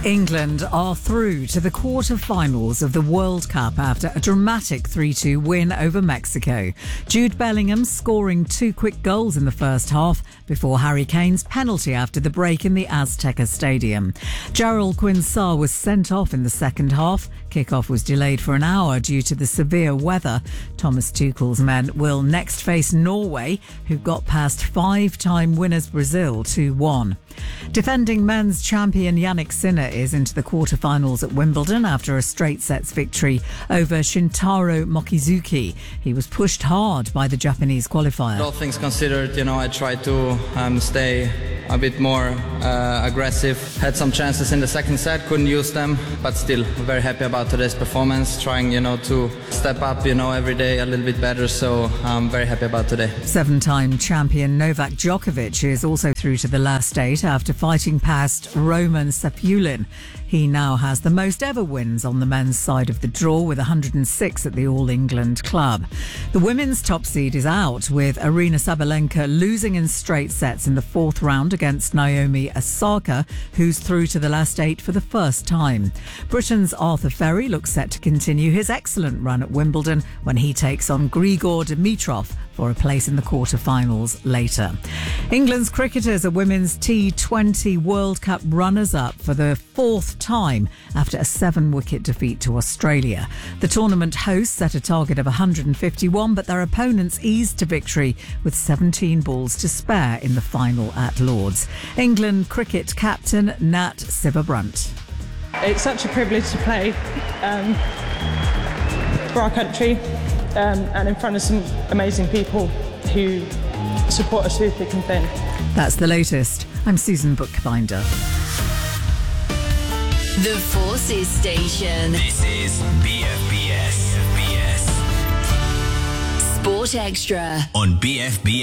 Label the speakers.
Speaker 1: England are through to the quarter-finals of the World Cup after a dramatic 3-2 win over Mexico. Jude Bellingham scoring 2 quick goals in the first half before Harry Kane's penalty after the break in the Azteca Stadium. Jarrell Quinn-Sarr was sent off in the second half. Kickoff was delayed for an hour due to the severe weather. Thomas Tuchel's men will next face Norway, who got past 5-time winners Brazil 2-1. Defending men's champion Jannik Sinner is into the quarterfinals at Wimbledon after a straight sets victory over Shintaro Mochizuki. He was pushed hard by the Japanese qualifier.
Speaker 2: All things considered, I tried to stay a bit more aggressive. Had some chances in the second set, couldn't use them, but still very happy about today's performance. Trying, to step up, every day a little bit better. So I'm very happy about today.
Speaker 1: 7-time champion Novak Djokovic is also through to the last 8 after fighting past Roman Sapulin. He now has the most ever wins on the men's side of the draw with 106 at the All England club. The women's top seed is out with Aryna Sabalenka losing in straight sets in the 4th round against Naomi Osaka, who's through to the last 8 for the first time. Britain's Arthur Ferry looks set to continue his excellent run at Wimbledon when he takes on Grigor Dimitrov for a place in the quarter-finals later. England's cricketers are women's T20 World Cup runners-up for the 4th time after a 7-wicket defeat to Australia. The tournament hosts set a target of 151, but their opponents eased to victory with 17 balls to spare in the final at Lord's. England cricket captain Nat Sciver-Brunt.
Speaker 3: It's such a privilege to play for our country and in front of some amazing people who support us through thick and thin. That's the latest. I'm Susan Bookbinder.
Speaker 4: The Forces Station.
Speaker 5: This is BFBS. Sport Extra
Speaker 4: on BFBS.